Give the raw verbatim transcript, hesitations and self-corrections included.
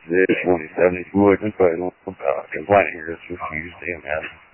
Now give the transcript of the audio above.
this twenty seventy wood and fatal uh, complaint here is refused E M S.